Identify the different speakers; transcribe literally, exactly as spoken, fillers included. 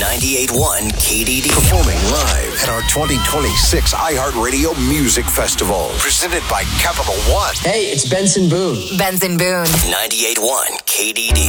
Speaker 1: ninety-eight point one K D D.
Speaker 2: Performing live at our twenty twenty-six iHeartRadio Music Festival. Presented by Capital One.
Speaker 3: Hey, it's Benson Boone.
Speaker 4: Benson Boone.
Speaker 1: ninety-eight point one K D D.